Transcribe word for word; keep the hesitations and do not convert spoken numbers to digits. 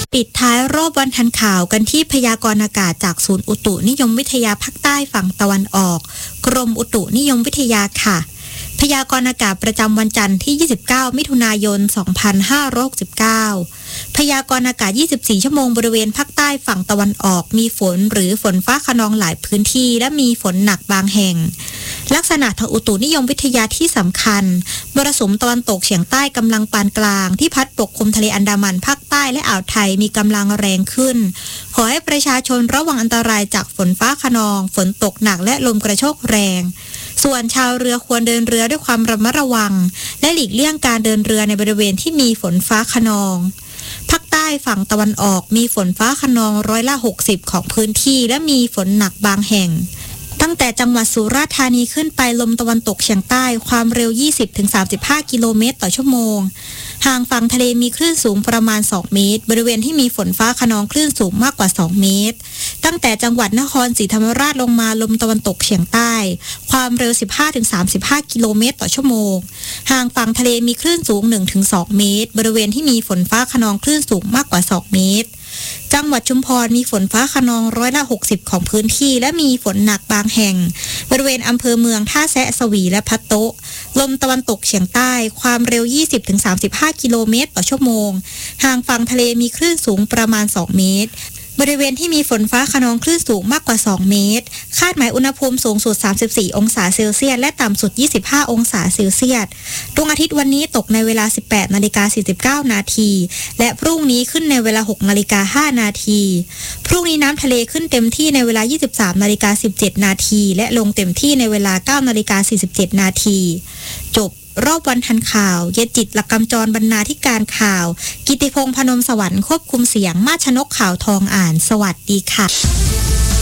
ปิดท้ายรอบวันทันข่าวกันที่พยากรณ์อากาศจากศูนย์อุตุนิยมวิทยาภาคใต้ฝั่งตะวันออกกรมอุตุนิยมวิทยาค่ะพยากรณ์อากาศประจำวันจันทร์ที่ยี่สิบเก้ามิถุนายนสองพันห้าร้อยหกสิบเก้าพยากรณ์อากาศยี่สิบสี่ชั่วโมงบริเวณภาคใต้ฝั่งตะวันออกมีฝนหรือฝนฟ้าคะนองหลายพื้นที่และมีฝนหนักบางแห่งลักษณะทางอุตุนิยมวิทยาที่สำคัญมรสุมตะวันตกเฉียงใต้กำลังปานกลางที่พัดปกคลุมทะเลอันดามันภาคใต้และอ่าวไทยมีกำลังแรงขึ้นขอให้ประชาชนระวังอันตรายจากฝนฟ้าคะนองฝนตกหนักและลมกระโชกแรงส่วนชาวเรือควรเดินเรือด้วยความระมัดระวังและหลีกเลี่ยงการเดินเรือในบริเวณที่มีฝนฟ้าคะนองภาคใต้ฝั่งตะวันออกมีฝนฟ้าคะนองร้อยละหกสิบของพื้นที่และมีฝนหนักบางแห่งตั้งแต่จังหวัดสุราษฎร์ธานีขึ้นไปลมตะวันตกเฉียงใต้ความเร็ว ยี่สิบถึงสามสิบห้า กิโลเมตรต่อชั่วโมงห่างฝั่งทะเลมีคลื่นสูงประมาณสองเมตรบริเวณที่มีฝนฟ้าคะนองคลื่นสูงมากกว่าสองเมตรตั้งแต่จังหวัดนครศรีธรรมราชลงมาลมตะวันตกเฉียงใต้ความเร็ว สิบห้าถึงสามสิบห้า กิโลเมตรต่อชั่วโมงห่างฝั่งทะเลมีคลื่นสูง หนึ่งถึงสอง เมตรบริเวณที่มีฝนฟ้าคะนองคลื่นสูงมากกว่าสองเมตรจังหวัดชุมพรมีฝนฟ้าคะนองร้อยละหกสิบของพื้นที่และมีฝนหนักบางแห่งบริเวณอำเภอเมืองท่าแซะสวีและพัดโต๊ะลมตะวันตกเฉียงใต้ความเร็ว ยี่สิบถึงสามสิบห้า กิโลเมตรต่อชั่วโมงห่างฝั่งทะเลมีคลื่นสูงประมาณสองเมตรบริเวณที่มีฝนฟ้าคะนองคลื่นสูงมากกว่าสองเมตรคาดหมายอุณหภูมิสูงสุดสามสิบสี่องศาเซลเซียสและต่ำสุดยี่สิบห้าองศาเซลเซียสดวงอาทิตย์วันนี้ตกในเวลา สิบแปดนาฬิกาสี่สิบเก้า นาทีและพรุ่งนี้ขึ้นในเวลา หกนาฬิกาห้า นาทีพรุ่งนี้น้ำทะเลขึ้นเต็มที่ในเวลา ยี่สิบสามนาฬิกาสิบเจ็ด นาทีและลงเต็มที่ในเวลา เก้านาฬิกาสี่สิบเจ็ด นาทีจบรอบวันทันข่าวเยจิตหลักกำจรบรรณาธิการข่าวกิติพงษ์พนมสวรรค์ควบคุมเสียงมาชนกข่าวทองอ่านสวัสดีค่ะ